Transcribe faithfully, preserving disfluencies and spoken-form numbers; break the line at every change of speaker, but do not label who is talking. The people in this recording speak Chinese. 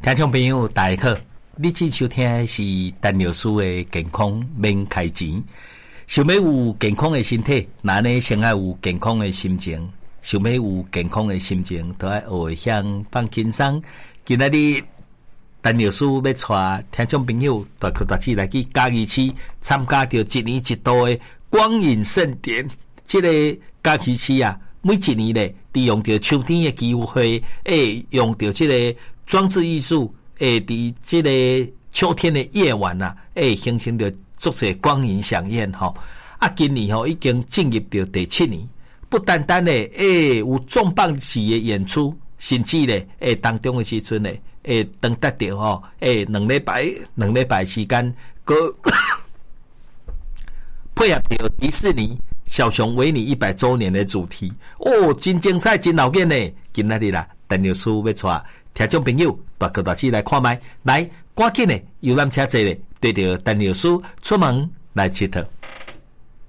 听众朋友大家好，你正收听的是陈老师的健康免开钱。想要有健康的身体，那呢先要有健康的心情。想要有健康的心情，都要学会向放轻松。今仔日陈老师要带听众朋友大哥大姐来去嘉义市参加到一年一度的光影盛典。这个嘉义市啊，每一年咧，利用着秋天的机会，诶，用着这个装置艺术，诶，伫这个秋天的夜晚啊，诶，形成着足侪光影飨宴吼。啊，今年吼已经进入到第七年，不单单咧，诶，有重磅级的演出，甚至咧，诶，当中的时阵咧，诶，当得到吼，诶，两礼拜，两礼拜时间，个配合到迪士尼小熊维尼一百周年的主题，哦，真精彩，真闹眼呢！今仔日啦，陈老师要带听众朋友大哥大姐来看麦，来赶紧呢，游览车坐咧，对着陈老师出门来佚佗。